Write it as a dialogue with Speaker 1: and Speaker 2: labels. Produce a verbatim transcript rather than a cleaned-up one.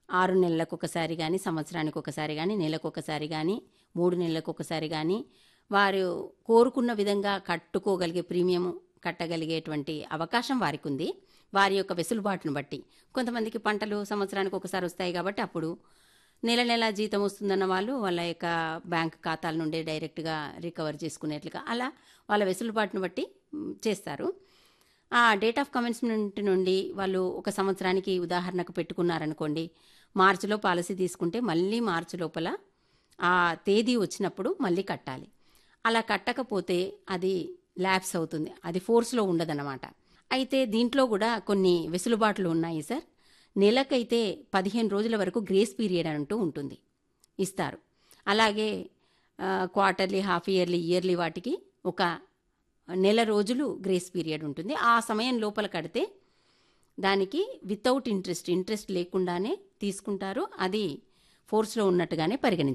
Speaker 1: ఆరు నెలలకొకసారి గానీ, సంవత్సరానికొకసారి గానీ, నెలకొకసారి గానీ, మూడు నెలలకొకసారి గానీ, వారు కోరుకున్న విధంగా కట్టుకోగలిగే ప్రీమియం కట్టగలిగేటువంటి అవకాశం వారికుంది. వారి యొక్క వెసులుబాటును బట్టి. కొంతమందికి పంటలు సంవత్సరానికి ఒకసారి వస్తాయి కాబట్టి అప్పుడు నెల నెల జీతం వస్తుందన్న వాళ్ళు వాళ్ళ యొక్క బ్యాంక్ ఖాతాల నుండే డైరెక్ట్‌గా రికవర్ చేసుకునేట్లుగా అలా వాళ్ళ వెసులుబాటును బట్టి హ్మ్, చేస్తారు. ఆ డేట్ ఆఫ్ కమెన్స్‌మెంట్ నుండి వాళ్ళు ఒక సంవత్సరానికి ఉదాహరణకు పెట్టుకున్నారనుకోండి. మార్చిలో పాలసీ తీసుకుంటే మళ్ళీ మార్చి లోపల ఆ తేదీ వచ్చినప్పుడు మళ్ళీ కట్టాలి. అలా కట్టకపోతే అది ల్యాప్స్ అవుతుంది. అది ఫోర్స్‌లో ఉండదన్నమాట. అయితే దీంట్లో గూడా కొన్ని వెసులుబాట్లు ఉన్నాయి సార్. నెలకైతే పదిహేను రోజుల వరకు గ్రేస్ పీరియడ్ అంటూ ఉంటుంది. ఇస్తారు. అలాగే ఆహ్, క్వార్టర్లీ, హాఫ్ ఇయర్లీ, ఇయర్లీ వాటికి ఒక నెల రోజులు గ్రేస్ పీరియడ్ ఉంటుంది. ఆ సమయం లోపల కడితే దానికి వితౌట్ ఇంట్రెస్ట్, ఇంట్రెస్ట్ లేకుండానే తీసుకుంటారు. అది ఫోర్స్‌లో ఉన్నట్టుగానే పరిగణించబడుతుంది.